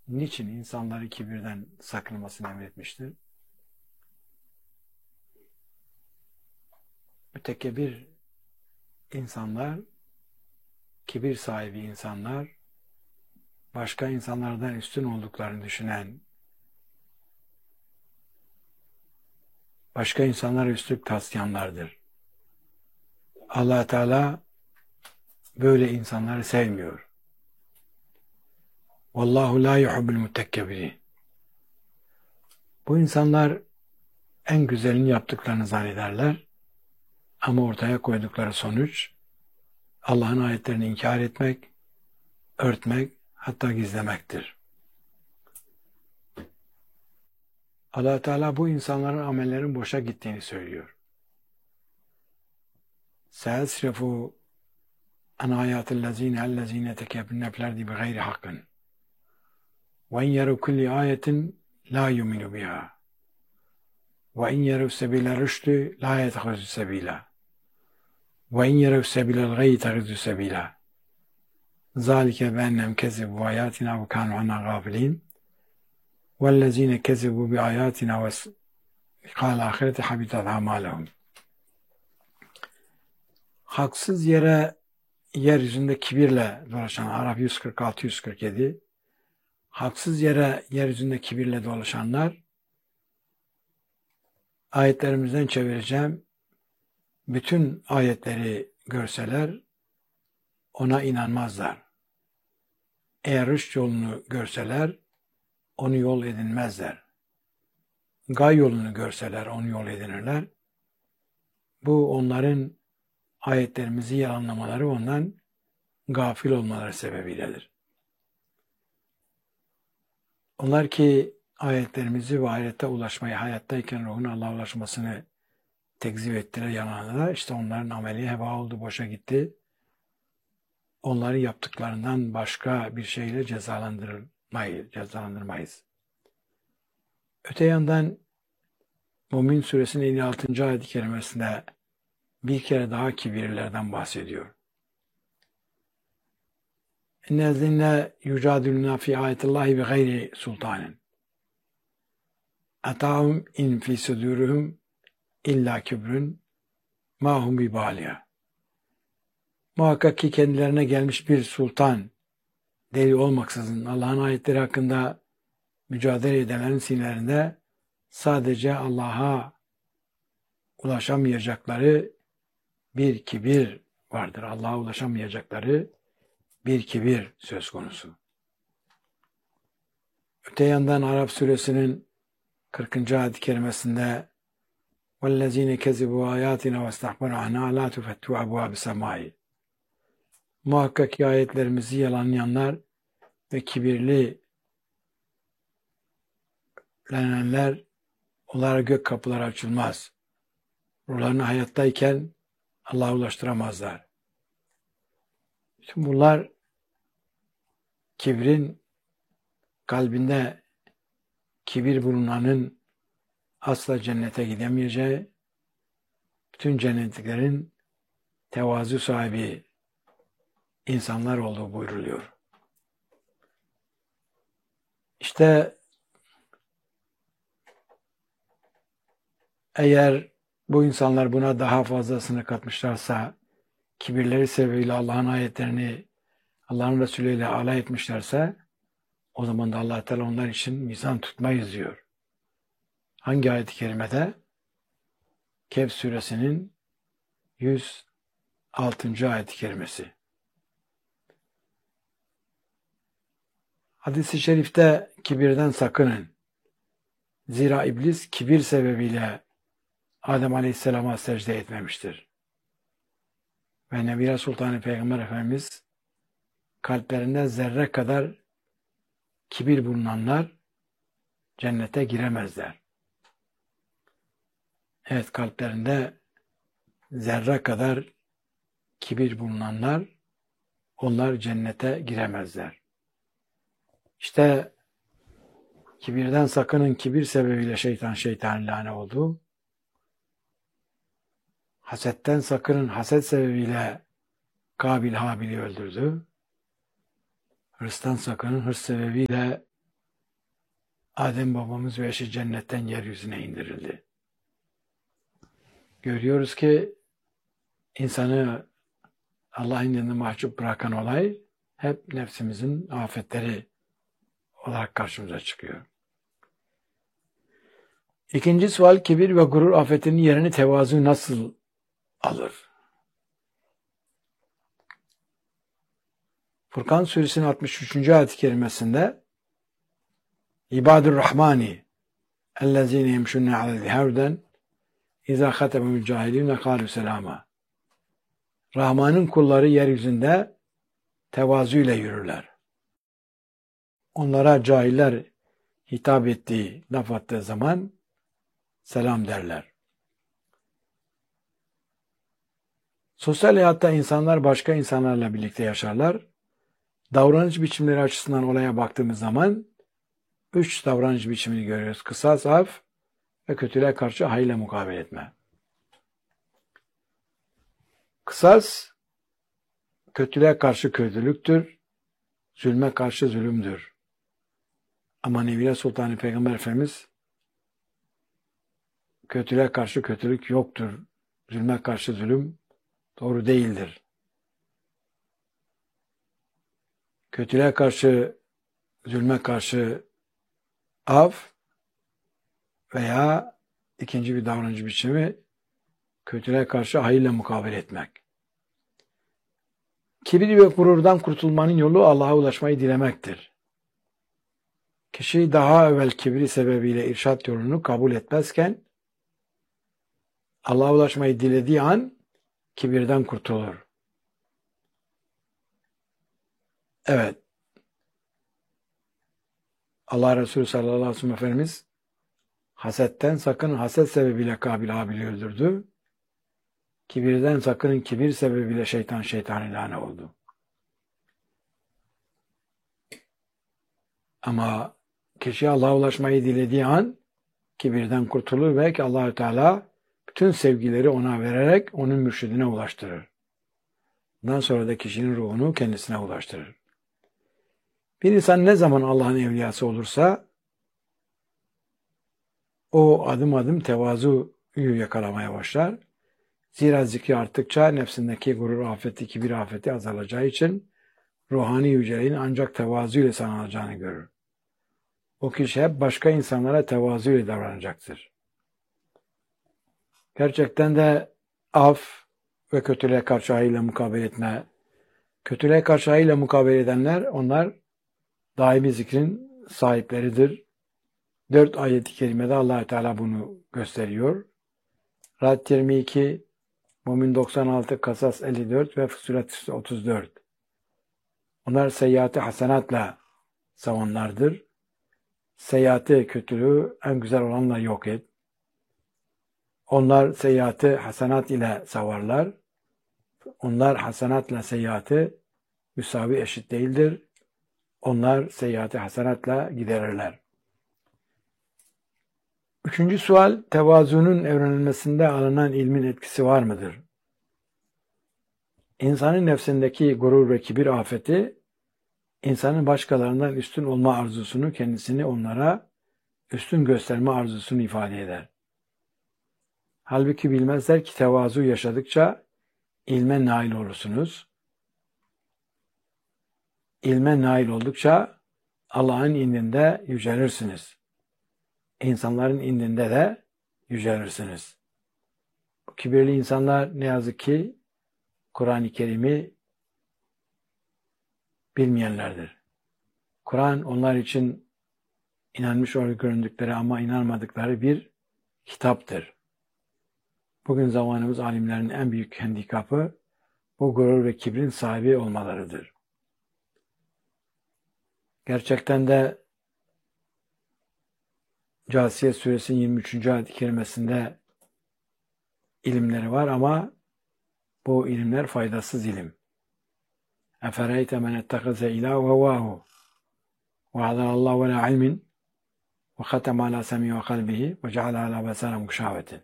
niçin insanları kibirden sakınmasını emretmiştir? Mütekebbir insanlar, kibir sahibi insanlar, başka insanlardan üstün olduklarını düşünen, başka insanlara üstlük taslayanlardır. Allah Teala böyle insanları sevmiyor. Vallahu la yuhibbul mutekebbirin. Bu insanlar en güzelini yaptıklarını zannederler ama ortaya koydukları sonuç Allah'ın ayetlerini inkar etmek, örtmek, hatta gizlemektir. Allah Teala bu insanların amellerin boşa gittiğini söylüyor. Se'esrifu an ayatillezine ellezine tekebbirne fil ardi bigayri hakkın ve in yeru kulli ayetin la yuminu biha ve in yeru sebile rüştü la yetehuzü sebila ve in yeru sebilel gayyi tehuzü sebila zalike be'ennem kezibu ayatina ve kanu anha gafilin vellezine kezibu bi ayatina ve kâl ahireti habitat amalehum. Haksız yere yeryüzünde kibirle dolaşan, Araf 146-147, haksız yere yeryüzünde kibirle dolaşanlar, ayetlerimizden çevireceğim, bütün ayetleri görseler, ona inanmazlar. Eğer rüşt yolunu görseler, onu yol edinmezler. Gay yolunu görseler, onu yol edinirler. Bu onların ayetlerimizi yalanlamaları, ondan gafil olmaları sebebiyledir. Onlar ki ayetlerimizi ve ahirette ulaşmayı, hayattayken ruhun Allah'a ulaşmasını tekzip ettiler, yalanladılar. İşte onların ameli heba oldu, boşa gitti. Onları yaptıklarından başka bir şeyle cezalandırmayız. Öte yandan Mümin Suresinin 56. ayet-i kerimesinde bir kere daha kibirlilerden bahsediyor. İnnezzinne yücadülüna fi ayetillahi bi gayri sultanin. Atahum in fi suduruhum illa kibrün mahum bi baliya. Muhakkak ki kendilerine gelmiş bir sultan, delil olmaksızın Allah'ın ayetleri hakkında mücadele edenlerin sinirlerinde sadece Allah'a ulaşamayacakları bir kibir vardır. Allah'a ulaşamayacakları bir kibir söz konusu. Öte yandan Araf suresinin 40. ayet-i kerimesinde وَالَّذ۪ينَ كَذِبُوا آيَاتِنَا وَاسْتَحْبَرُوا عَنْهَا لَا تُفَتُّوا أَبْوَابِ السَّمَاءِ. Muhakkak ki ayetlerimizi yalanlayanlar ve kibirlenenler, onlara gök kapıları açılmaz. Ruhlarını hayattayken Allah'a ulaştıramazlar. Bütün bunlar kibrin, kalbinde kibir bulunanın asla cennete gidemeyeceği, bütün cennetliklerin tevazu sahibi insanlar olduğu buyruluyor. İşte eğer bu insanlar buna daha fazlasını katmışlarsa, kibirleri sebebiyle Allah'ın ayetlerini, Allah'ın Resulü ile alay etmişlerse, o zaman da Allah Teala onlar için mizan tutmayız diyor. Hangi ayet-i kerimede? Kehf suresinin 106. ayet-i kerimesi. Hadis-i şerifte kibirden sakının. Zira iblis kibir sebebiyle Adem Aleyhisselam'a secde etmemiştir. Ve Nebi Sultan Peygamber Efendimiz kalplerinde zerre kadar kibir bulunanlar cennete giremezler. Evet, kalplerinde zerre kadar kibir bulunanlar, onlar cennete giremezler. İşte kibirden sakının, kibir sebebiyle şeytan lâne oldu. Hasetten sakının, haset sebebiyle Kabil Habil'i öldürdü. Hırstan sakının, hırs sebebiyle Adem babamız ve eşi cennetten yeryüzüne indirildi. Görüyoruz ki insanı Allah'ın yanında mahcup bırakan olay hep nefsimizin afetleri olarak karşımıza çıkıyor. İkinci sual, kibir ve gurur afetinin yerini tevazu nasıl alır? Furkan suresinin 63. ayet-i kerimesinde İbadur Rahmani ellezine yemşunne alel hevden İzâ hatemül cahilîne kâlû selâmâ. Rahman'ın kulları yeryüzünde tevazuyla yürürler. Onlara cahiller hitap ettiği, laf attığı zaman selam derler. Sosyal hayatta insanlar başka insanlarla birlikte yaşarlar. Davranış biçimleri açısından olaya baktığımız zaman 3 davranış biçimini görüyoruz. Kısas, af ve kötülüğe karşı hayırla mukabele etme. Kısas, kötülüğe karşı kötülüktür, zulme karşı zulümdür. Ama Nebiler Sultanı Peygamber Efendimiz kötülüğe karşı kötülük yoktur, zulme karşı zulüm doğru değildir. Kötülüğe karşı, zulme karşı af veya ikinci bir davranış biçimi kötülüğe karşı hayırla mukabele etmek. Kibir ve gururdan kurtulmanın yolu Allah'a ulaşmayı dilemektir. Kişi daha evvel kibri sebebiyle irşad yolunu kabul etmezken Allah'a ulaşmayı dilediği an kibirden kurtulur. Evet. Allah Resulü sallallahu aleyhi ve sellem Efendimiz hasetten sakın, haset sebebiyle Kabil Habil'i öldürdü. Kibirden sakının, kibir sebebiyle şeytan ilane oldu. Ama kişi Allah'a ulaşmayı dilediği an kibirden kurtulur ve ki Allah-u Teala bütün sevgileri ona vererek onun mürşidine ulaştırır. Bundan sonra da kişinin ruhunu kendisine ulaştırır. Bir insan ne zaman Allah'ın evliyası olursa o adım adım tevazuyu yakalamaya başlar. Zira zikri arttıkça nefsindeki gurur afeti, kibir afeti azalacağı için ruhani yüceliğin ancak tevazu ile sağlanacağını görür. O kişi hep başka insanlara tevazu ile davranacaktır. Gerçekten de af ve kötülüğe karşı hayırla mukabele etme, kötülüğe karşı hayırla mukabele edenler, onlar daimi zikrin sahipleridir. 4 ayet-i kerimede Allah-u Teala bunu gösteriyor. Ra'd 22, Mümin 96, Kasas 54 ve Fussilet 34. Onlar seyyiatı hasenatla savanlardır. Seyyiatı, kötülüğü en güzel olanla yok et. Onlar seyyiatı hasenat ile savarlar. Onlar hasenatla seyyiatı müsavi eşit değildir. Onlar seyyiatı hasenatla giderirler. Üçüncü sual, tevazunun öğrenilmesinde alınan ilmin etkisi var mıdır? İnsanın nefsindeki gurur ve kibir afeti, insanın başkalarından üstün olma arzusunu, kendisini onlara üstün gösterme arzusunu ifade eder. Halbuki bilmezler ki tevazu yaşadıkça ilme nail olursunuz. İlme nail oldukça Allah'ın indinde yücelirsiniz. İnsanların indinde de yücelirsiniz. Bu kibirli insanlar ne yazık ki Kur'an-ı Kerim'i bilmeyenlerdir. Kur'an onlar için inanmış olarak göründükleri ama inanmadıkları bir kitaptır. Bugün zamanımız alimlerin en büyük handikapı bu gurur ve kibrin sahibi olmalarıdır. Gerçekten de Câsiye suresinin 23. ayet-i kerimesinde ilimleri var ama bu ilimler faydasız ilim. Efereyte men ettehaze ilâhu hevâhu ve azâlallahu ve lâ ilmin ve khatema alâ semî ve kalbihi ve ceale alâ besâne muşâvetin.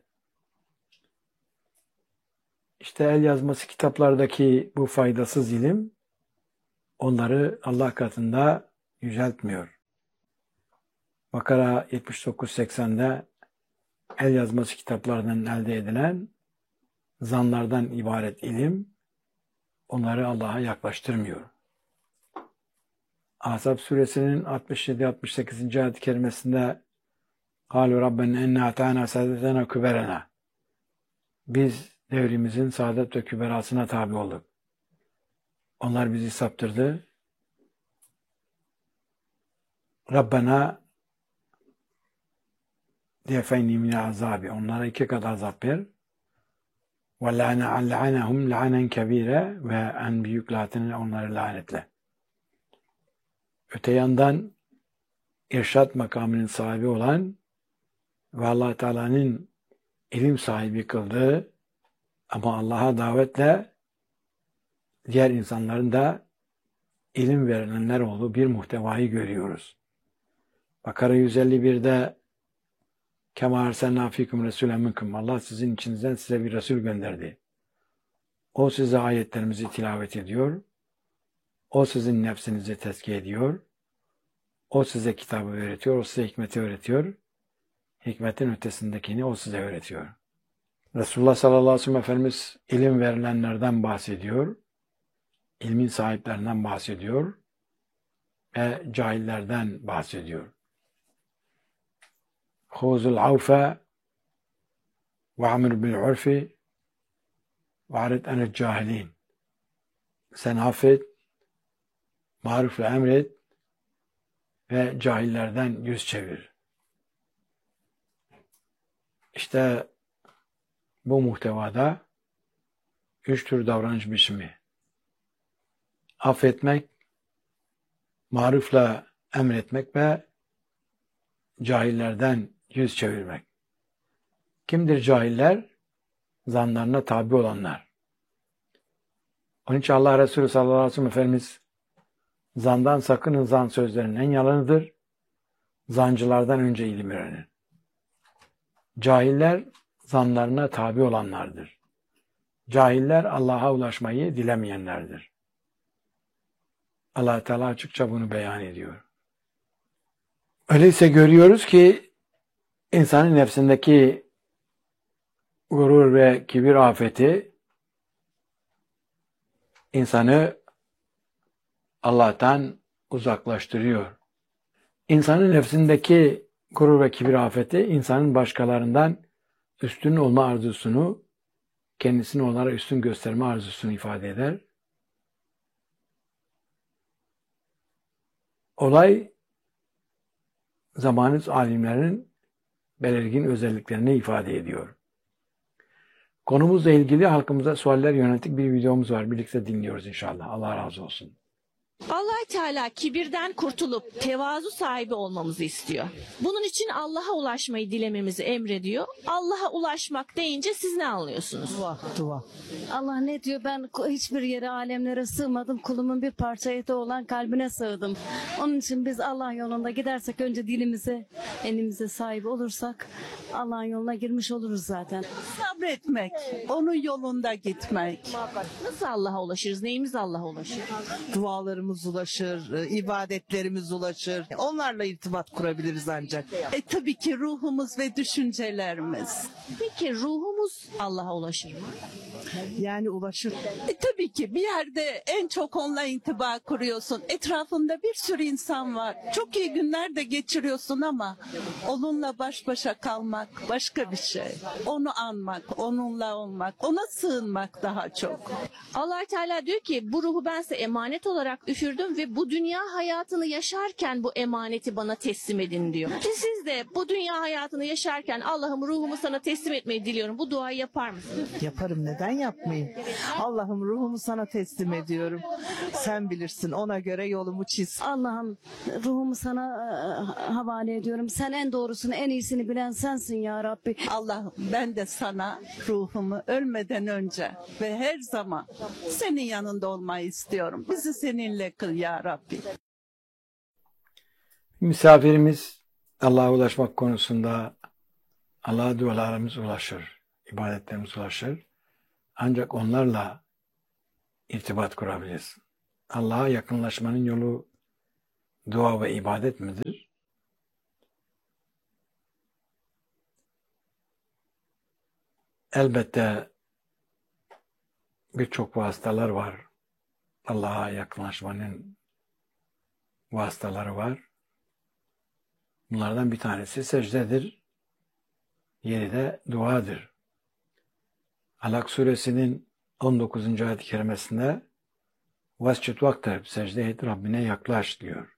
İşte el yazması kitaplardaki bu faydasız ilim onları Allah katında yüceltmiyor. Bakara 79-80'de el yazması kitaplarından elde edilen zanlardan ibaret ilim onları Allah'a yaklaştırmıyor. Ahzab suresinin 67-68. ayet-i kerimesinde قَالُوا رَبَّنَا اِنَّا اَتَعْنَا سَادَتَنَا كُبَرَنَا Biz devrimizin saadet ve küberasına tabi olduk. Onlar bizi saptırdı. Rabbena diyefeyni mine azabi. Onlara 2 kat azap ver. Ve la'anehum la'anen kebire ve en büyük lanetini onları lanetle. Öte yandan irşad makamının sahibi olan ve Allah Teala'nın ilim sahibi kıldığı ama Allah'a davetle diğer insanların da ilim verilenler olduğu bir muhtevayı görüyoruz. Bakara 151'de Kema erselnâ fîküm resûlen minkum. Allah sizin içinizden size bir Resul gönderdi. O size ayetlerimizi tilavet ediyor. O sizin nefsinizi tezkiye ediyor. O size kitabı öğretiyor. O size hikmeti öğretiyor. Hikmetin ötesindekini o size öğretiyor. Resulullah sallallahu aleyhi ve sellem Efendimiz ilim verilenlerden bahsediyor. İlmin sahiplerinden bahsediyor. Ve cahillerden bahsediyor. Khuzul avfe ve amir bil urfi ve arid anil cahilin. Sen affet, marufla emret ve cahillerden yüz çevir. İşte bu muhtevada 3 tür davranış biçimi. Affetmek, marufla emretmek ve cahillerden yüz çevirmek. Kimdir cahiller? Zanlarına tabi olanlar. Onun için Allah Resulü sallallahu aleyhi ve sellem Efendimiz zandan sakının, zan sözlerinin en yalanıdır. Zancılardan önce ilim öğrenin. Cahiller zanlarına tabi olanlardır. Cahiller Allah'a ulaşmayı dilemeyenlerdir. Allah Teala açıkça bunu beyan ediyor. Öyleyse görüyoruz ki insanın nefsindeki gurur ve kibir afeti insanı Allah'tan uzaklaştırıyor. İnsanın nefsindeki gurur ve kibir afeti insanın başkalarından üstün olma arzusunu, kendisini onlara üstün gösterme arzusunu ifade eder. Olay zamanın alimlerinin belirgin özelliklerini ifade ediyor. Konumuzla ilgili halkımıza sualler yönelik bir videomuz var. Birlikte dinliyoruz inşallah. Allah razı olsun. Allah Teala kibirden kurtulup tevazu sahibi olmamızı istiyor. Bunun için Allah'a ulaşmayı dilememizi emrediyor. Allah'a ulaşmak deyince siz ne anlıyorsunuz? Dua. Allah ne diyor? Ben hiçbir yere, alemlere sığmadım. Kulumun bir parça eti olan kalbine sığdım. Onun için biz Allah yolunda gidersek önce dilimize, elimize sahip olursak Allah'ın yoluna girmiş oluruz zaten. Sabretmek, onun yolunda gitmek. Nasıl Allah'a ulaşırız? Neyimiz Allah'a ulaşır? Dualarımız ulaşır, ibadetlerimiz ulaşır. Onlarla irtibat kurabiliriz ancak. Tabii ki ruhumuz ve düşüncelerimiz. Peki ruhumuz Allah'a ulaşır mı? Yani ulaşır. Tabii ki bir yerde en çok onunla intiba kuruyorsun. Etrafında bir sürü insan var. Çok iyi günler de geçiriyorsun ama onunla baş başa kalmak başka bir şey. Onu anmak, onunla olmak, ona sığınmak daha çok. Allah Teala diyor ki bu ruhu ben size emanet olarak üfürdüm ve bu dünya hayatını yaşarken bu emaneti bana teslim edin diyor. Siz de bu dünya hayatını yaşarken Allah'ım ruhumu sana teslim etmeyi diliyorum. Bu duayı yapar mısınız? Yaparım, neden yapmayayım? Allah'ım ruhumu sana teslim ediyorum. Sen bilirsin, ona göre yolumu çiz. Allah'ım ruhumu sana havale ediyorum. Sen en doğrusunu, en iyisini bilen sensin ya Rabbi. Allah'ım ben de sana ruhumu ölmeden önce ve her zaman senin yanında olmayı istiyorum. Bizi seninle kıl ya Rabbi. Misafirimiz Allah'a ulaşmak konusunda Allah'a dualarımız ulaşır, ibadetlerimiz ulaşır. Ancak onlarla irtibat kurabiliriz. Allah'a yakınlaşmanın yolu dua ve ibadet midir? elbette birçok vasıtalar var. Allah'a yakınlaşmanın vasıtaları var. Bunlardan bir tanesi secdedir. Yeri de duadır. Alak suresinin 19. ayet-i kerimesinde "Vescud vaktarib, secde et, Rabbine yaklaş" diyor.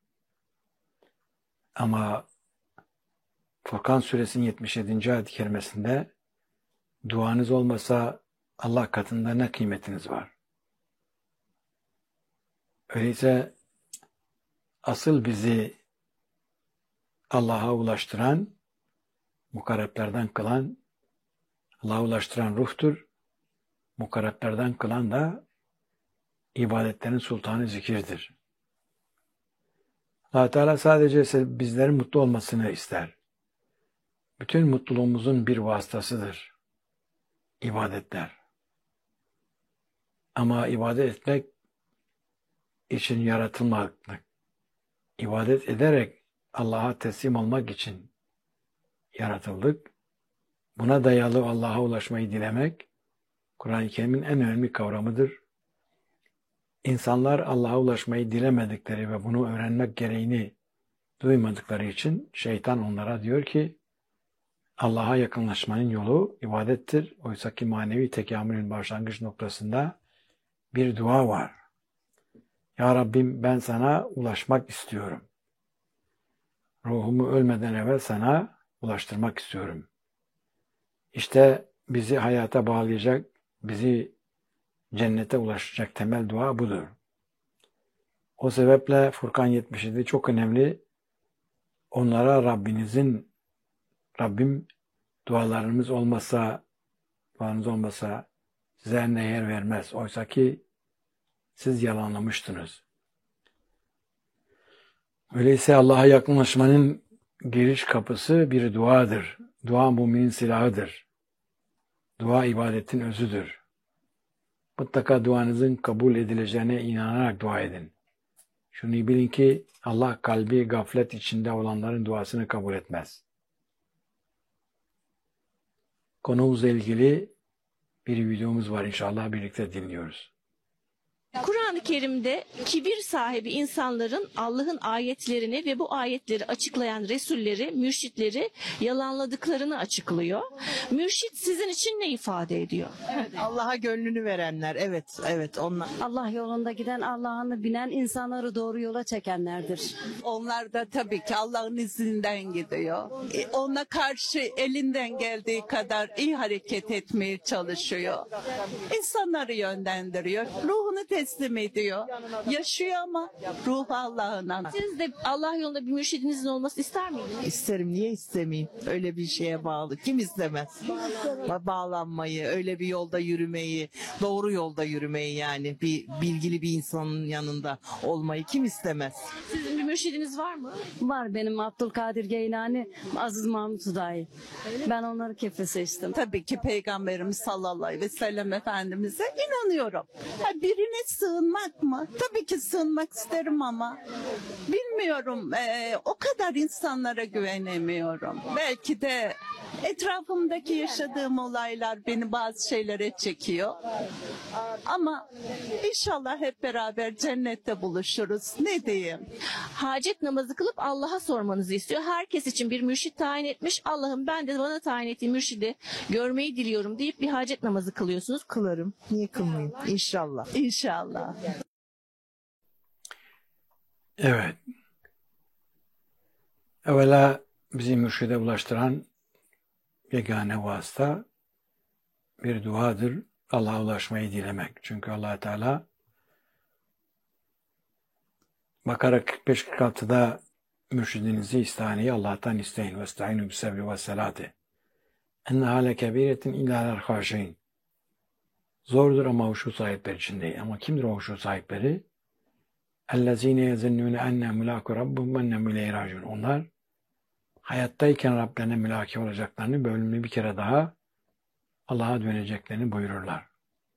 Ama Furkan suresinin 77. ayet-i kerimesinde duanız olmasa Allah katında ne kıymetiniz var? Öyleyse asıl bizi Allah'a ulaştıran, mukarreplerden kılan, Allah'a ulaştıran ruhtur. Mukarreplerden kılan da ibadetlerin sultanı zikirdir. Allah Teala sadece bizlerin mutlu olmasını ister. Bütün mutluluğumuzun bir vasıtasıdır ibadetler. Ama ibadet etmek için yaratılmadık. İbadet ederek Allah'a teslim olmak için yaratıldık. Buna dayalı Allah'a ulaşmayı dilemek, Kur'an-ı Kerim'in en önemli kavramıdır. İnsanlar Allah'a ulaşmayı dilemedikleri ve bunu öğrenmek gereğini duymadıkları için şeytan onlara diyor ki, Allah'a yakınlaşmanın yolu ibadettir. Oysa ki manevi tekamülün başlangıç noktasında bir dua var. Ya Rabbim, ben sana ulaşmak istiyorum. Ruhumu ölmeden evvel sana ulaştırmak istiyorum. İşte bizi hayata bağlayacak, bizi cennete ulaşacak temel dua budur. O sebeple Furkan 77 çok önemli. Onlara Rabbim dualarınız olmasa size eline yer vermez. Oysa ki siz yalanlamıştınız. Öyleyse Allah'a yakınlaşmanın giriş kapısı bir duadır. Dua müminin silahıdır. Dua ibadetin özüdür. Mutlaka duanızın kabul edileceğine inanarak dua edin. Şunu bilin ki Allah kalbi gaflet içinde olanların duasını kabul etmez. Konumuzla ilgili bir videomuz var, inşallah birlikte dinliyoruz. Kur'an-ı Kerim'de kibir sahibi insanların Allah'ın ayetlerini ve bu ayetleri açıklayan resulleri, mürşitleri yalanladıklarını açıklıyor. Mürşit sizin için ne ifade ediyor? Allah'a gönlünü verenler, evet onlar. Allah yolunda giden, Allah'ını bilen, insanları doğru yola çekenlerdir. Onlar da tabii ki Allah'ın izinden gidiyor. Ona karşı elinden geldiği kadar iyi hareket etmeye çalışıyor. İnsanları yönlendiriyor. Ruhunu teslim ediyor. Yaşıyor ama ruhu Allah'ına. Siz de Allah yolunda bir mürşidinizin olması ister miydiniz? İsterim, niye istemeyeyim? Öyle bir şeye bağlı. Kim istemez? Bağlanmayı, öyle bir yolda yürümeyi, doğru yolda yürümeyi, yani bir bilgili bir insanın yanında olmayı kim istemez? Sizin bir mürşidiniz var mı? Var benim Abdülkadir Geylani, Aziz Mahmut Hudayi. Ben onları kefe seçtim. Tabii ki Peygamberimiz sallallahu aleyhi ve sellem Efendimiz'e inanıyorum. Birine sığınmak mı? Tabii ki sığınmak isterim ama bilmiyorum, o kadar insanlara güvenemiyorum. Belki de etrafımdaki yaşadığım olaylar beni bazı şeylere çekiyor. Ama inşallah hep beraber cennette buluşuruz. Ne diyeyim? Hacet namazı kılıp Allah'a sormanızı istiyor. Herkes için bir mürşit tayin etmiş. Allah'ım ben de bana tayin ettiğin mürşidi görmeyi diliyorum deyip bir hacet namazı kılıyorsunuz. Kılarım. Niye kılmayayım? İnşallah. İnşallah. Evet. Evvela bizi mürşide ulaştıran yegane vasıta bir duadır. Allah'a ulaşmayı dilemek. Çünkü Allah Teala Bakara 45-46'da mürşidinizi, istihaniyi Allah'tan isteyin. Vestaînû bis-sabri ve's-selâti. Ennehâ lekebîretin illâ lel-hâşîn. Zordur ama huşu sahipleri için değil. Ama kimdir o huşu sahipleri? اَلَّذ۪ينَ يَزَنُّونَ اَنَّ مُلَاكُ رَبُّهُمْ وَاَنَّهُمْ اِلَيْهِ رَاجِعُونَ. Onlar hayattayken Rablerine mülaki olacaklarını, bölümlü bir kere daha Allah'a döneceklerini buyururlar.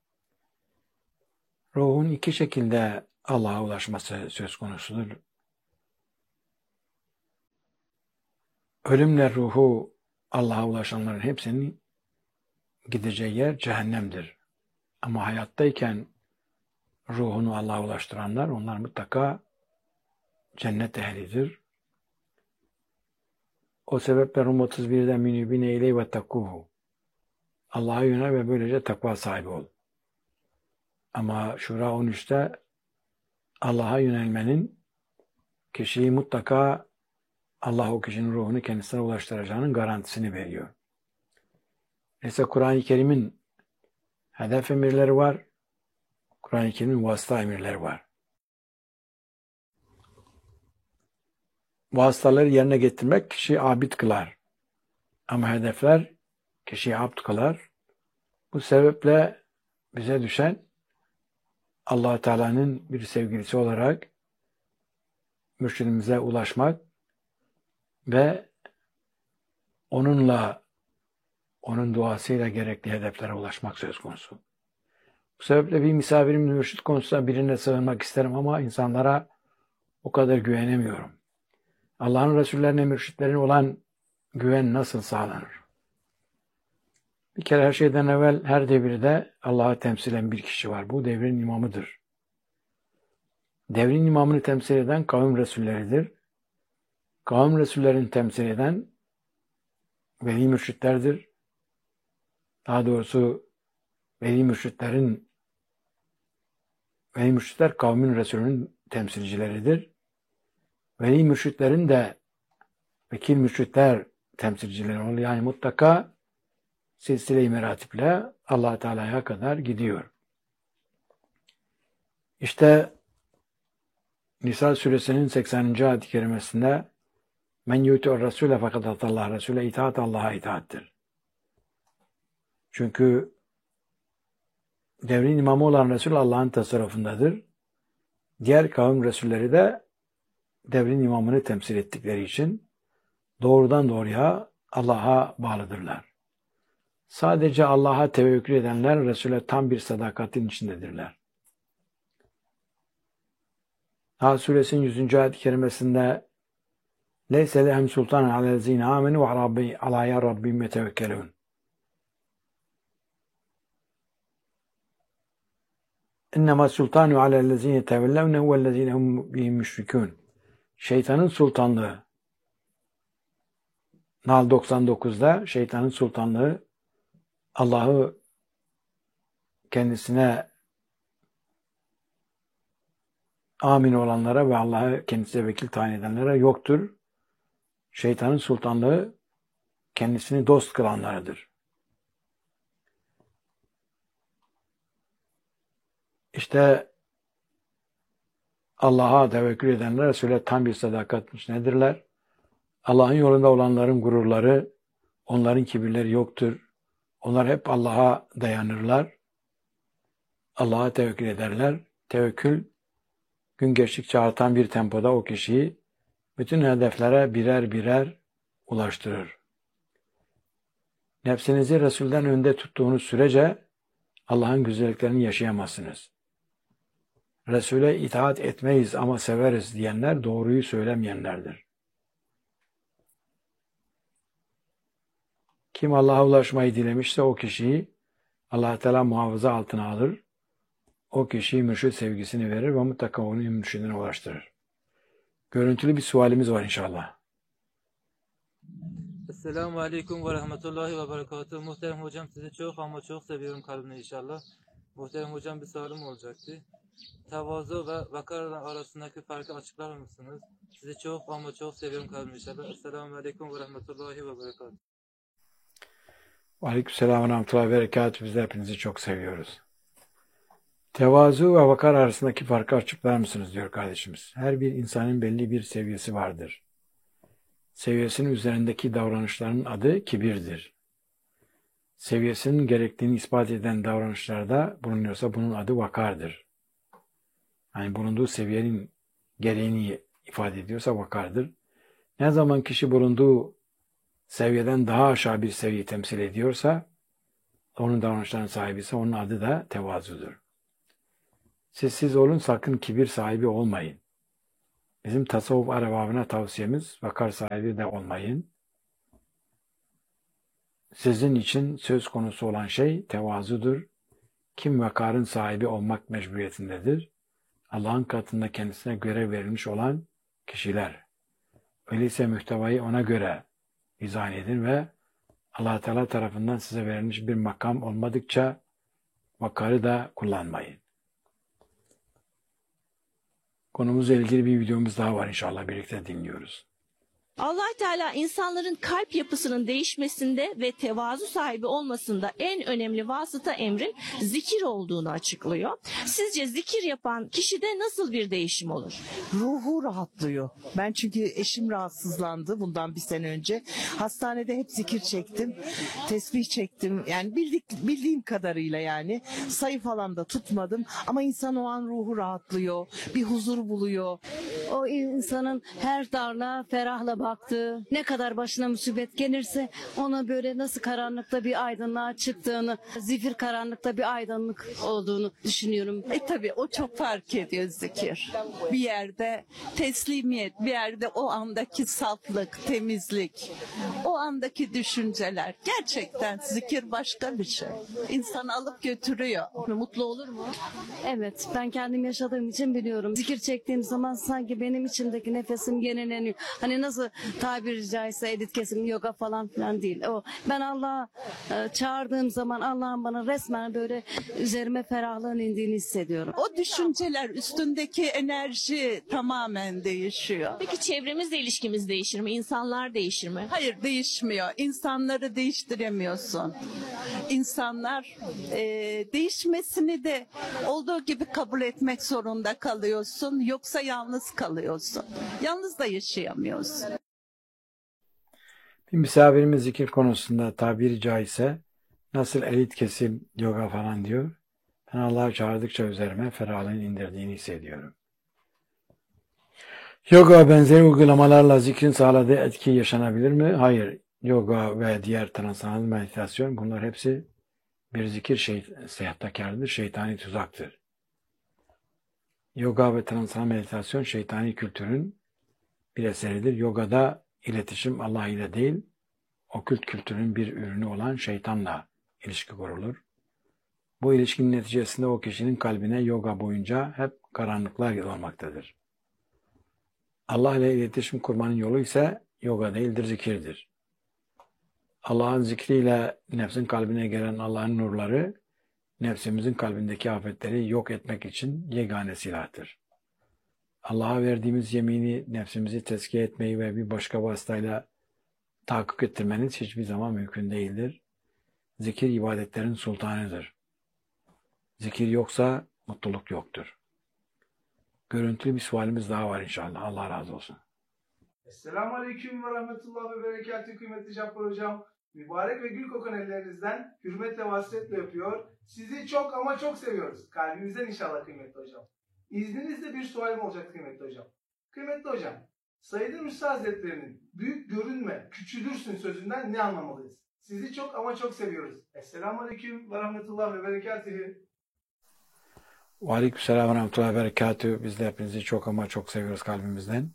Ruhun iki şekilde Allah'a ulaşması söz konusudur. Ölümle ruhu Allah'a ulaşanların hepsinin gideceği yer cehennemdir. Ama hayattayken ruhunu Allah'a ulaştıranlar, onlar mutlaka cennet ehlidir. O sebeple Rum 31'de münibine ileyhi ve takkuhu. Allah'a yönel ve böylece takva sahibi ol. Ama Şura 13'te Allah'a yönelmenin kişiyi mutlaka Allah o kişinin ruhunu kendisine ulaştıracağının garantisini veriyor. Neyse Kur'an-ı Kerim'in hedef emirleri var. Kur'an-ı Kerim'in vasıta emirleri var. Vasıtaları yerine getirmek kişiyi abid kılar. Ama hedefler kişiyi abd kılar. Bu sebeple bize düşen Allah Teala'nın bir sevgilisi olarak mürşidimize ulaşmak ve onunla, onun duasıyla gerekli hedeflere ulaşmak söz konusu. Bu sebeple bir misafirim mürşid konusunda birine sığınmak isterim ama insanlara o kadar güvenemiyorum. Allah'ın Resullerine, mürşitlerine olan güven nasıl sağlanır? Bir kere her şeyden evvel her devirde Allah'ı temsilen bir kişi var. Bu devrin imamıdır. Devrin imamını temsil eden kavim resulleridir. Kavim resullerini temsil eden veli mürşitlerdir. Daha doğrusu veli mürşitler kavmin resulünün temsilcileridir. Veli mürşitlerin de vekil mürşitler temsilcileri oluyor. Yani mutlaka silsile-i meratiple Allah Teala'ya kadar gidiyor. İşte Nisa suresinin 80. ayet-i kerimesinde men yu'ti'ur rasule fakat atallah, Resul'e itaat Allah'a itaattir. Çünkü devrin imamı olan Resul Allah'ın tasarrufundadır. Diğer kavim Resulleri de devrin imamını temsil ettikleri için doğrudan doğruya Allah'a bağlıdırlar. Sadece Allah'a tevekkül edenler Resul'e tam bir sadakatin içindedirler. Nahl suresinin 100. ayet-i kerimesinde leyse lehem sultan alellezine amenu ve alaya rabbim yetevekkelun. İnnemâ sultanu alellezine tevellevne vellezine hum bihim müşrikûn. Şeytanın sultanlığı. Nahl 99'da şeytanın sultanlığı Allah'ı kendisine amin olanlara ve Allah'ı kendisine vekil tayin edenlere yoktur. Şeytanın sultanlığı kendisini dost kılanlarıdır. İşte Allah'a tevekkül edenler Resul'e tam bir sadakat içindedirler. Allah'ın yolunda olanların gururları, onların kibirleri yoktur. Onlar hep Allah'a dayanırlar. Allah'a tevekkül ederler. Tevekkül gün geçtikçe artan bir tempoda o kişiyi bütün hedeflere birer birer ulaştırır. Nefsinizi Resul'den önde tuttuğunuz sürece Allah'ın güzelliklerini yaşayamazsınız. Resul'e itaat etmeyiz ama severiz diyenler doğruyu söylemeyenlerdir. Kim Allah'a ulaşmayı dilemişse o kişiyi Allah Teala muhafaza altına alır. O kişiyi mürşid sevgisini verir ve mutlaka onu mürşidine ulaştırır. Görüntülü bir sualimiz var inşallah. Esselamu Aleyküm ve Rahmetullahi ve Berekatuhu. Muhterem hocam sizi çok ama çok seviyorum kalbimle inşallah. Muhterem hocam bir sorum olacaktı. Tevazu ve vakar arasındaki farkı açıklar mısınız? Sizi çok ama çok seviyorum kalbimle inşallah. Esselamu Aleyküm ve Rahmetullahi ve Berekatuhu. Aleykümselam ve Rahmetullahi ve Berekatuhu. Biz de hepinizi çok seviyoruz. Tevazu ve vakar arasındaki farkı açıklar mısınız diyor kardeşimiz. Her bir insanın belli bir seviyesi vardır. Seviyesinin üzerindeki davranışların adı kibirdir. Seviyesinin gerektiğini ispat eden davranışlarda bulunuyorsa bunun adı vakardır. Yani bulunduğu seviyenin gereğini ifade ediyorsa vakardır. Ne zaman kişi bulunduğu seviyeden daha aşağı bir seviye temsil ediyorsa, onun davranışlarının sahibi ise onun adı da tevazudur. Siz olun, sakın kibir sahibi olmayın. Bizim tasavvuf erbabına tavsiyemiz vakar sahibi de olmayın. Sizin için söz konusu olan şey tevazudur. Kim vakarın sahibi olmak mecburiyetindedir? Allah'ın katında kendisine görev verilmiş olan kişiler. Öyleyse muhtevayı ona göre izah edin ve Allah Teala tarafından size verilmiş bir makam olmadıkça vakarı da kullanmayın. Konumuzla ilgili bir videomuz daha var, inşallah birlikte dinliyoruz. Allah Teala insanların kalp yapısının değişmesinde ve tevazu sahibi olmasında en önemli vasıta emrin zikir olduğunu açıklıyor. Sizce zikir yapan kişide nasıl bir değişim olur? Ruhu rahatlıyor. Ben çünkü eşim rahatsızlandı bundan bir sene önce. Hastanede hep zikir çektim. Tesbih çektim. Yani bildiğim kadarıyla yani. Sayı falan da tutmadım. Ama insan o an ruhu rahatlıyor. Bir huzur buluyor. O insanın her darlığa ferahla baktığı, ne kadar başına musibet gelirse ona böyle nasıl karanlıkta bir aydınlığa çıktığını, zifir karanlıkta bir aydınlık olduğunu düşünüyorum. Tabii o çok fark ediyor zikir. Bir yerde teslimiyet, bir yerde o andaki saflık, temizlik, o andaki düşünceler. Gerçekten zikir başka bir şey. İnsanı alıp götürüyor. Mutlu olur mu? Evet, ben kendim yaşadığım için biliyorum. Zikir çektiğim zaman sanki benim içimdeki nefesim yenileniyor. Hani nasıl tabiri caizse edit kesim, yoga falan filan değil. O ben Allah'a çağırdığım zaman Allah'ın bana resmen böyle üzerime ferahlığın indiğini hissediyorum. O düşünceler, üstündeki enerji tamamen değişiyor. Peki çevremizle ilişkimiz değişir mi? İnsanlar değişir mi? Hayır, değişmiyor. İnsanları değiştiremiyorsun. İnsanlar değişmesini de olduğu gibi kabul etmek zorunda kalıyorsun. Yoksa yalnız kalıyorsun. Yalnız da yaşayamıyorsun. Bir misafirimiz zikir konusunda tabiri caizse nasıl elit kesim yoga falan diyor. Ben Allah'ı çağırdıkça üzerime ferahlığın indirdiğini hissediyorum. Yoga benzeri uygulamalarla zikrin sağladığı etki yaşanabilir mi? Hayır. Yoga ve diğer transandal meditasyon, bunlar hepsi bir zikir sahtekardır, şeytani tuzaktır. Yoga ve transandal meditasyon şeytani kültürün bir eseridir. Yogada iletişim Allah ile değil, okült kültürün bir ürünü olan şeytanla ilişki kurulur. Bu ilişkinin neticesinde o kişinin kalbine yoga boyunca hep karanlıklar olmaktadır. Allah ile iletişim kurmanın yolu ise yoga değildir, zikirdir. Allah'ın zikriyle nefsin kalbine gelen Allah'ın nurları, nefsimizin kalbindeki afetleri yok etmek için yegane silahtır. Allah'a verdiğimiz yemini, nefsimizi tezkiye etmeyi ve bir başka vasıtayla tahakkuk ettirmeniz hiçbir zaman mümkün değildir. Zikir ibadetlerin sultanıdır. Zikir yoksa mutluluk yoktur. Görüntülü bir sualimiz daha var inşallah. Allah razı olsun. Esselamu Aleyküm ve Rahmetullah ve Berekatü kıymetli Cabbar Hocam. Mübarek ve gül kokan ellerinizden hürmetle ve hasretle öpüyor. Sizi çok ama çok seviyoruz. Kalbimizden inşallah kıymetli hocam. İzninizle bir sualim olacak kıymetli hocam. Kıymetli hocam, Said Nursi Hazretleri'nin büyük görünme, küçülürsün sözünden ne anlamalıyız? Sizi çok ama çok seviyoruz. Esselamu Aleyküm ve Rahmetullah ve Berekatühü. Aleykümselam ve Rahmetullah ve Berekatühü. Biz de hepinizi çok ama çok seviyoruz kalbimizden.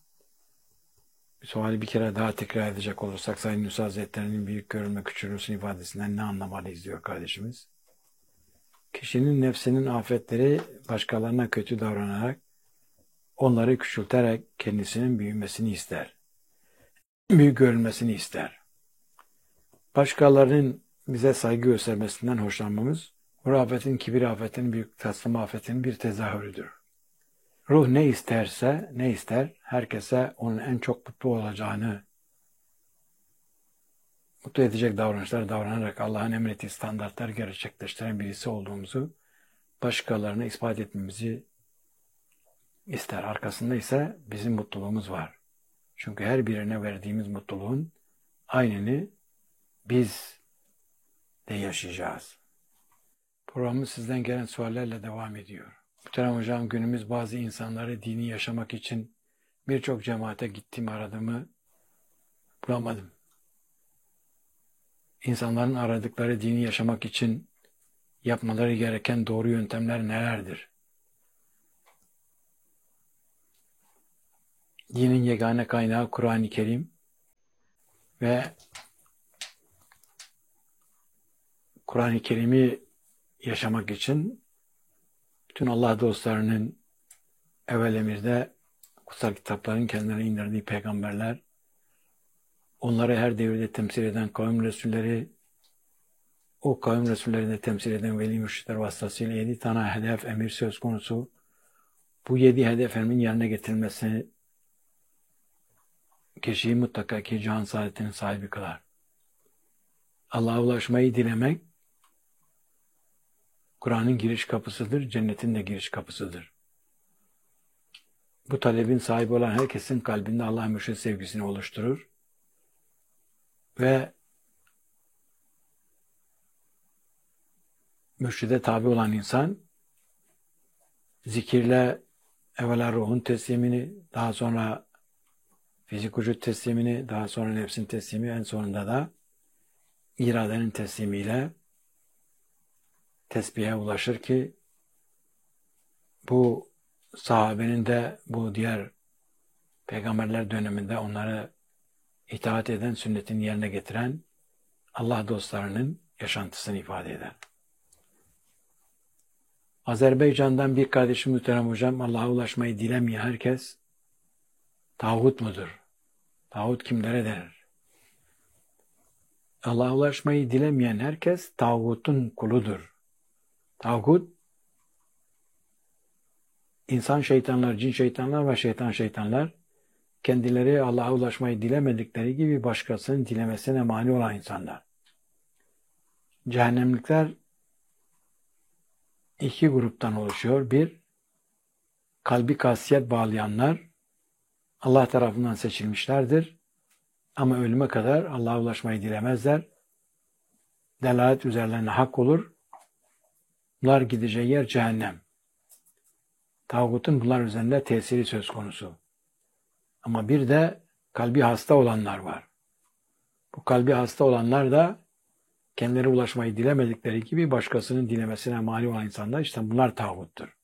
Suali bir kere daha tekrar edecek olursak, Said Nursi Hazretleri'nin büyük görünme, küçülürsün ifadesinden ne anlamalıyız diyor kardeşimiz. Kişinin nefsinin afetleri başkalarına kötü davranarak, onları küçülterek kendisinin büyümesini ister. Büyük görülmesini ister. Başkalarının bize saygı göstermesinden hoşlanmamız, bu afetin, kibir afetinin, büyük taslama afetinin bir tezahürüdür. Ruh ne ister, herkese onun en çok mutlu olacağını, mutlu edecek davranışlar davranarak Allah'ın emrettiği standartları gerçekleştiren birisi olduğumuzu başkalarına ispat etmemizi ister. Arkasında ise bizim mutluluğumuz var. Çünkü her birine verdiğimiz mutluluğun aynını biz de yaşayacağız. Programımız sizden gelen suallerle devam ediyor. Muhterem hocam, günümüz bazı insanları dini yaşamak için birçok cemaate gittim, aradığımı bulamadım. İnsanların aradıkları dini yaşamak için yapmaları gereken doğru yöntemler nelerdir? Dinin yegane kaynağı Kur'an-ı Kerim ve Kur'an-ı Kerim'i yaşamak için bütün Allah dostlarının evvel emirde kutsal kitapların kendilerine indirdiği peygamberler, onları her devirde temsil eden kavim resulleri, o kavim resullerini temsil eden veli mürşitler vasıtasıyla 7 tane hedef, emir söz konusu. Bu 7 hedef emrin yerine getirilmesi kişiyi mutlaka ki cihan saadetinin sahibi kılar. Allah'a ulaşmayı dilemek, Kur'an'ın giriş kapısıdır, cennetin de giriş kapısıdır. Bu talebin sahibi olan herkesin kalbinde Allah mürşid sevgisini oluşturur ve mürşide tabi olan insan zikirle evvela ruhun teslimini, daha sonra fizik vücut teslimini, daha sonra nefsin teslimi, en sonunda da iradenin teslimiyle tesbihe ulaşır ki bu sahabenin de bu diğer peygamberler döneminde onları itaat eden, sünnetini yerine getiren Allah dostlarının yaşantısını ifade eder. Azerbaycan'dan bir kardeşim muhterem hocam, Allah'a ulaşmayı dilemeyen herkes tağut mudur? Tağut kimlere denir? Allah'a ulaşmayı dilemeyen herkes tağutun kuludur. Tağut, insan şeytanlar, cin şeytanlar ve şeytan şeytanlar kendileri Allah'a ulaşmayı dilemedikleri gibi başkasının dilemesine mani olan insanlar. Cehennemlikler iki gruptan oluşuyor. Bir, kalbi kasiyet bağlayanlar Allah tarafından seçilmişlerdir. Ama ölüme kadar Allah'a ulaşmayı dilemezler. Delalet üzerlerine hak olur. Bunlar gideceği yer cehennem. Tağutun bunlar üzerinde tesiri söz konusu. Ama bir de kalbi hasta olanlar var. Bu kalbi hasta olanlar da kendileri ulaşmayı dilemedikleri gibi başkasının dilemesine mani olan insanlar, işte bunlar tağuttur.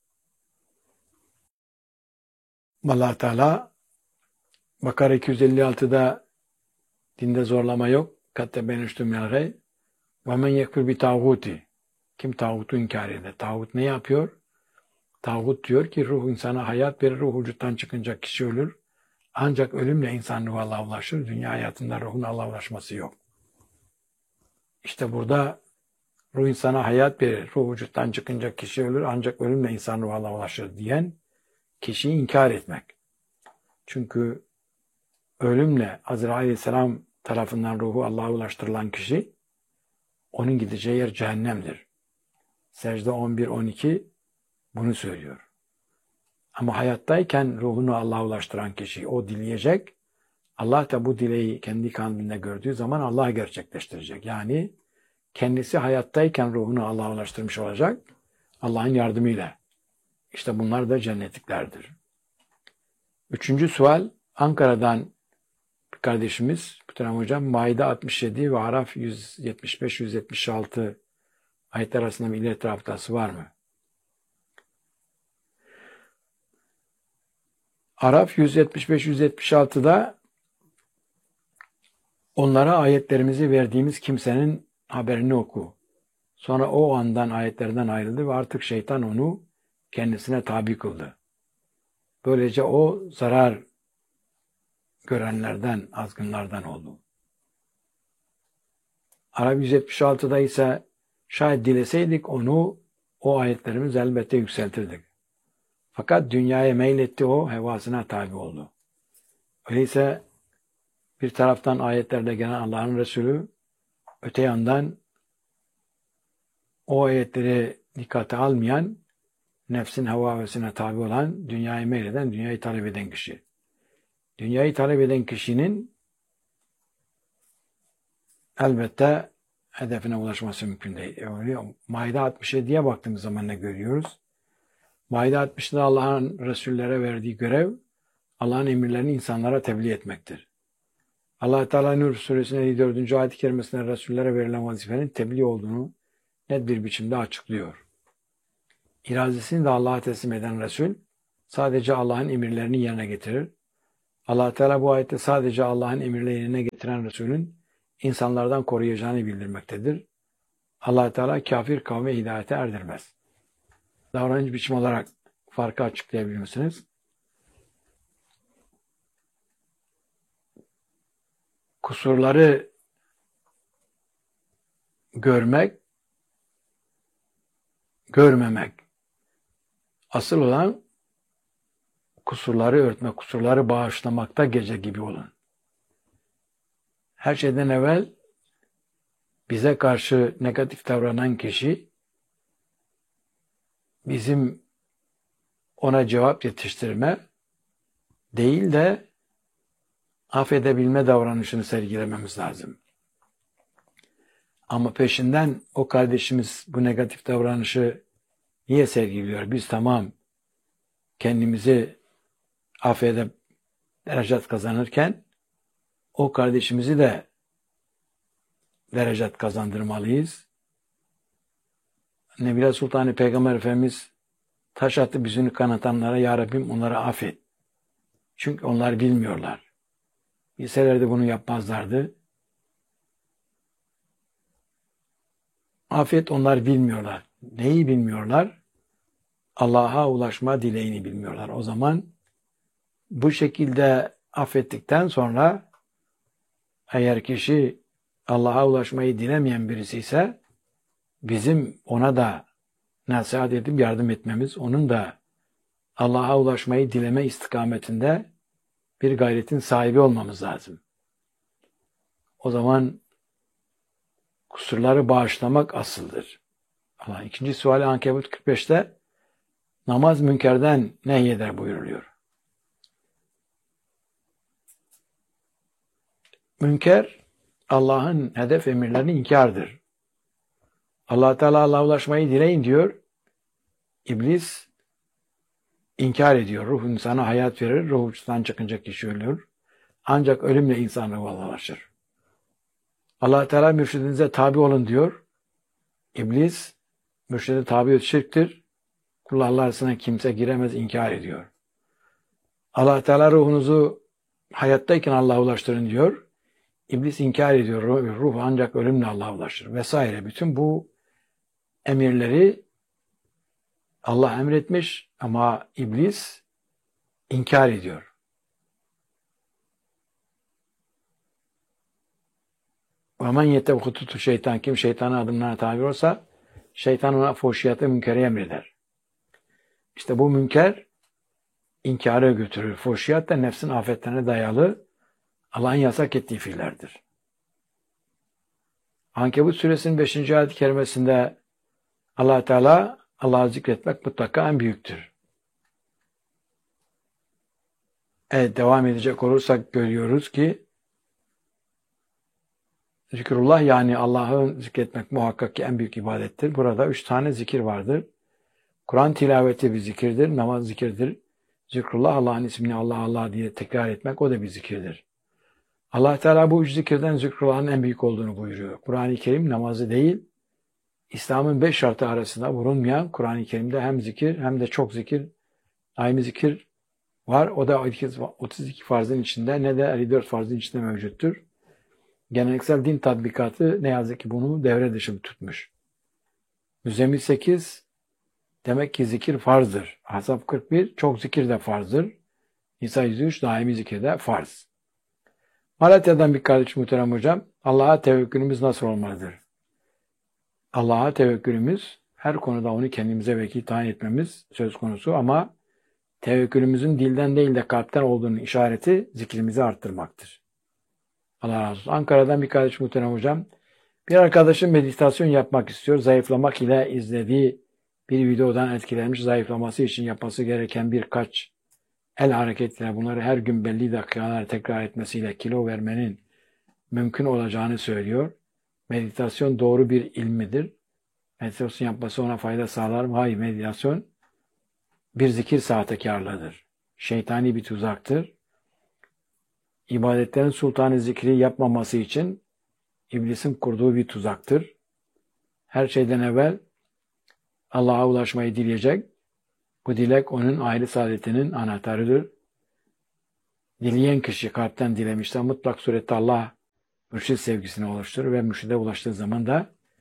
Allah Teala Bakara 256'da dinde zorlama yok. Katte benüştüm minel ve men yekfir bi tağuti. Kim tağutu inkar eder? Tağut ne yapıyor? Tağut diyor ki ruh insana hayat verir, ruh vücuttan çıkınca kişi ölür. Ancak ölümle insan ruhu Allah'a ulaşır. Dünya hayatında ruhun Allah'a ulaşması yok. İşte burada ruh insana hayat verir, ruh vücuttan çıkınca kişi ölür, ancak ölümle insan ruhu Allah'a ulaşır diyen kişiyi inkar etmek. Çünkü ölümle Azrail Aleyhisselam tarafından ruhu Allah'a ulaştırılan kişi, onun gideceği yer cehennemdir. Secde 11-12 bunu söylüyor. Ama hayattayken ruhunu Allah'a ulaştıran kişi, o dileyecek. Allah da bu dileği kendi kalbinde gördüğü zaman Allah gerçekleştirecek. Yani kendisi hayattayken ruhunu Allah'a ulaştırmış olacak. Allah'ın yardımıyla. İşte bunlar da cennetliklerdir. Üçüncü sual, Ankara'dan bir kardeşimiz, Muhterem Hocam, Maide 67 ve Araf 175-176 ayetler arasında bir ileri taraftarsı var mı? Araf 175-176'da onlara ayetlerimizi verdiğimiz kimsenin haberini oku. Sonra o andan ayetlerden ayrıldı ve artık şeytan onu kendisine tabi kıldı. Böylece o zarar görenlerden, azgınlardan oldu. Araf 176'da ise şayet dileseydik onu, o ayetlerimiz elbette yükseltirdik. Fakat dünyaya meyletti, o hevasına tabi oldu. Öyleyse bir taraftan ayetlerde gelen Allah'ın Resulü, öte yandan o ayetleri dikkate almayan, nefsin hevasına tabi olan, dünyaya meyleden, dünyayı talep eden kişi. Dünyayı talep eden kişinin elbette hedefine ulaşması mümkün değil. Maide 67'ye baktığımız zaman ne görüyoruz? Maide 60'da Allah'ın Resullere verdiği görev, Allah'ın emirlerini insanlara tebliğ etmektir. Allah Teala Nur Suresinin 54. ayet-i kerimesinde Resullere verilen vazifenin tebliğ olduğunu net bir biçimde açıklıyor. İrazesini de Allah'a teslim eden Resul, sadece Allah'ın emirlerini yerine getirir. Allah Teala bu ayette sadece Allah'ın emirlerini yerine getiren Resulün insanlardan koruyacağını bildirmektedir. Allah Teala kafir kavme hidayete erdirmez. Davranış biçimi olarak farkı açıklayabilir misiniz? Kusurları görmek, görmemek. Asıl olan kusurları örtmek, kusurları bağışlamakta gece gibi olun. Her şeyden evvel bize karşı negatif davranan kişi bizim ona cevap yetiştirme değil de affedebilme davranışını sergilememiz lazım. Ama peşinden o kardeşimiz bu negatif davranışı niye sergiliyor? Biz tamam kendimizi affedip derecat kazanırken o kardeşimizi de derecat kazandırmalıyız. Nebile Sultanı Peygamber Efendimiz taş attı yüzünü kanatanlara ya Rabbim onları affet. Çünkü onlar bilmiyorlar. Bilselerdi bunu yapmazlardı. Affet onlar bilmiyorlar. Neyi bilmiyorlar? Allah'a ulaşma dileğini bilmiyorlar. O zaman bu şekilde affettikten sonra eğer kişi Allah'a ulaşmayı dilemeyen birisi ise bizim ona da nasihat edip yardım etmemiz, onun da Allah'a ulaşmayı dileme istikametinde bir gayretin sahibi olmamız lazım. O zaman kusurları bağışlamak asıldır. Allah ikinci suali Ankebut 45'te namaz münkerden nehyeder buyuruluyor. Münker Allah'ın hedef emirlerini inkardır. Allah Teala Allah'a ulaşmayı dileyin diyor. İblis inkar ediyor. Ruh insana hayat verir. Ruh uçtan çıkınca kişi ölür. Ancak ölümle insan ruhlaşır. Allah Teala mürşidinize tabi olun diyor. İblis mürşide tabi şirktir. Kullarla arasına kimse giremez inkar ediyor. Allah Teala ruhunuzu hayattayken Allah'a ulaştırın diyor. İblis inkar ediyor. Ruh ancak ölümle Allah'a ulaşır vesaire. Bütün bu emirleri Allah emretmiş ama iblis inkar ediyor. وَمَنْ يَتَّبْ خُطُوطُ şeytan kim şeytanın adımlarına tabi olsa şeytan ona fuhşiyatı münkeri emreder. İşte bu münker inkara götürür. Fuhşiyat da nefsin afetlerine dayalı Allah'ın yasak ettiği fiillerdir. Ankebut suresinin 5. ayet-i kerimesinde Allah Teala Allah'ı zikretmek mutlaka en büyüktür. Evet, devam edecek olursak görüyoruz ki zikrullah yani Allah'ı zikretmek muhakkak ki en büyük ibadettir. Burada 3 tane zikir vardır. Kur'an tilaveti bir zikirdir, namaz zikirdir. Zikrullah Allah'ın ismini Allah Allah diye tekrar etmek o da bir zikirdir. Allah Teala bu 3 zikirden zikrullah'ın en büyük olduğunu buyuruyor. Kur'an-ı Kerim namazı değil, İslam'ın 5 şartı arasında bulunmayan Kur'an-ı Kerim'de hem zikir hem de çok zikir, daimi zikir var. O da 32 farzın içinde ne de 54 farzın içinde mevcuttur. Geleneksel din tatbikatı ne yazık ki bunu devre dışı tutmuş. Müzzemmil 8 demek ki zikir farzdır. Ahzab 41 çok zikir de farzdır. Nisa 103 daimi zikir de farz. Malatya'dan bir kardeş muhterem hocam, Allah'a tevekkülümüz nasıl olmalıdır? Allah'a tevekkülümüz her konuda onu kendimize vekil tayin etmemiz söz konusu ama tevekkülümüzün dilden değil de kalpten olduğunun işareti zikrimizi arttırmaktır. Allah razı olsun. Ankara'dan bir kardeş muhterem hocam, bir arkadaşım meditasyon yapmak istiyor. Zayıflamak ile izlediği bir videodan etkilenmiş, zayıflaması için yapması gereken birkaç el hareketiyle bunları her gün belli dakikalar tekrar etmesiyle kilo vermenin mümkün olacağını söylüyor. Meditasyon doğru bir ilmidir. Meditasyon yapması ona fayda sağlar mı? Hayır, meditasyon bir zikir sahtekarlığıdır. Şeytani bir tuzaktır. İbadetlerin sultanı zikri yapmaması için iblisin kurduğu bir tuzaktır. Her şeyden evvel Allah'a ulaşmayı dileyecek. Bu dilek onun aile saadetinin anahtarıdır. Dileyen kişi kalpten dilemişse mutlak surette Allah mürşid sevgisini oluşturur ve mürşide ulaştığı zaman da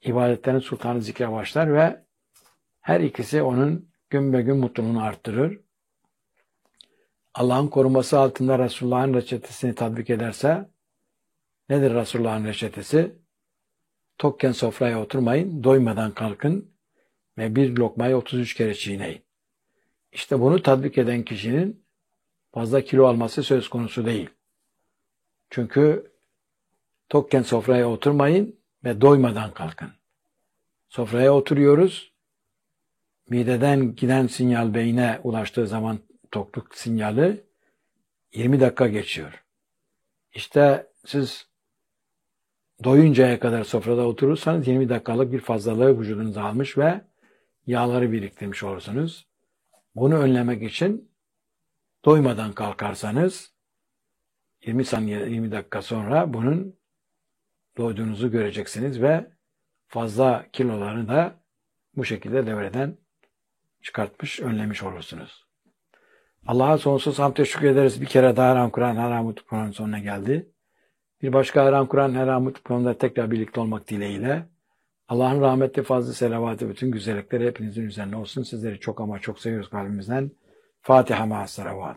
ibadetlerin sultanı zikre başlar ve her ikisi onun gün be gün mutluluğunu arttırır. Allah'ın koruması altında Resulullah'ın reçetesini tatbik ederse, nedir Resulullah'ın reçetesi? Tokken sofraya oturmayın, doymadan kalkın ve bir lokmayı 33 kere çiğneyin. İşte bunu tatbik eden kişinin fazla kilo alması söz konusu değil. Çünkü tokken sofraya oturmayın ve doymadan kalkın. Sofraya oturuyoruz, mideden giden sinyal beyne ulaştığı zaman tokluk sinyali 20 dakika geçiyor. İşte siz doyuncaya kadar sofrada oturursanız 20 dakikalık bir fazlalığı vücudunuza almış ve yağları biriktirmiş olursunuz. Bunu önlemek için doymadan kalkarsanız 20 saniye 20 dakika sonra bunun doyduğunuzu göreceksiniz ve fazla kilolarını da bu şekilde devreden çıkartmış, önlemiş olursunuz. Allah'a sonsuz hamd teşekkür ederiz. Bir kere daha Haram Kur'an, Haram Kur'an sonuna geldi. Bir başka Haram Kur'an, Haram Kur'an'da tekrar birlikte olmak dileğiyle Allah'ın rahmetli fazlı selavatı, bütün güzellikleri hepinizin üzerine olsun. Sizleri çok ama çok seviyoruz kalbimizden. Fatiha ma'as salavat.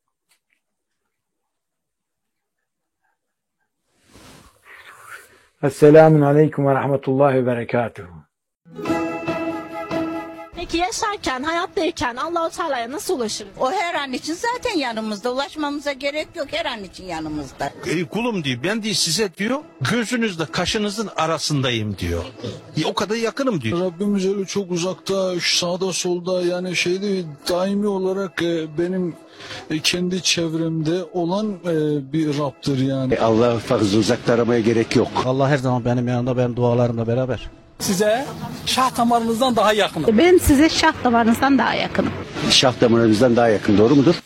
Esselamun aleyküm ve rahmetullahi ve berekatuhu. Peki yaşarken, hayattayken Allah-u Teala'ya nasıl ulaşırız? O her an için zaten yanımızda. Ulaşmamıza gerek yok, her an için yanımızda. Kulum diyor, ben diyor size diyor, gözünüzle kaşınızın arasındayım diyor. O kadar yakınım diyor. Rabbimiz öyle çok uzakta, sağda solda, yani daimi olarak benim kendi çevremde olan bir Rab'dır yani. Allah'ı fazla uzakta aramaya gerek yok. Allah her zaman benim yanımda, benim dualarımla beraber. Size şah damarınızdan daha yakınım. Ben size şah damarınızdan daha yakınım. Şah damarınızdan daha yakın, doğru mudur?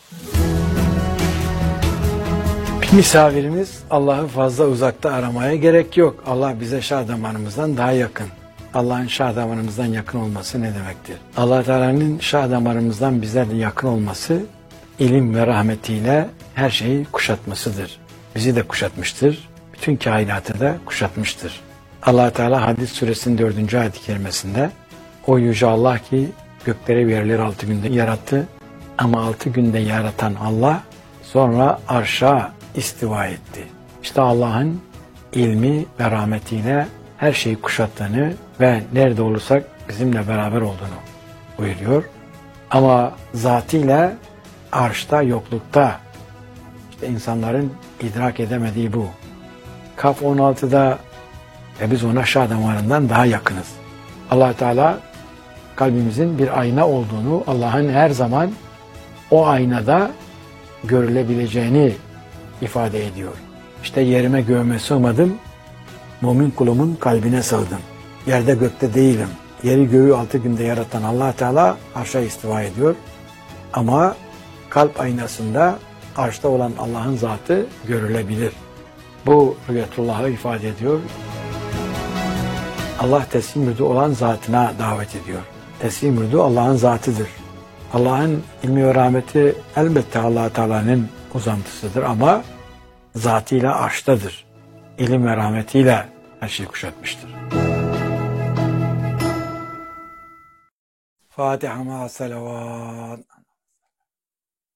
Bir misafirimiz Allah'ı fazla uzakta aramaya gerek yok. Allah bize şah damarımızdan daha yakın. Allah'ın şah damarımızdan yakın olması ne demektir? Allah Teala'nın şah damarımızdan bizlerle yakın olması ilim ve rahmetiyle her şeyi kuşatmasıdır. Bizi de kuşatmıştır. Bütün kainatı da kuşatmıştır. Allah Teala Hadid suresinin 4. ayet-i kerimesinde o yüce Allah ki gökleri ve yerleri 6 günde yarattı ama 6 günde yaratan Allah sonra arşa istiva etti. İşte Allah'ın ilmi ve rahmetiyle her şeyi kuşattığını ve nerede olursak bizimle beraber olduğunu buyuruyor. Ama zatıyla arşta, yoklukta, işte insanların idrak edemediği bu. Kaf 16'da ve biz ona şah damarından daha yakınız. Allah Teala kalbimizin bir ayna olduğunu, Allah'ın her zaman o aynada görülebileceğini ifade ediyor. İşte yerime göğüme sığmadım, mümin kulumun kalbine sığdım. Yerde gökte değilim. Yeri göğü 6 günde yaratan Allah Teala arşa istiva ediyor. Ama kalp aynasında arşta olan Allah'ın zatı görülebilir. Bu rüyetullah'ı ifade ediyor. Allah teslim mürdu olan zatına davet ediyor. Teslim mürdu Allah'ın zatıdır. Allah'ın ilmi ve rahmeti elbette Allah Teala'nın uzantısıdır ama zatıyla arştadır. İlim ve rahmetiyle her şeyi kuşatmıştır. Fatiha ma'as salavat.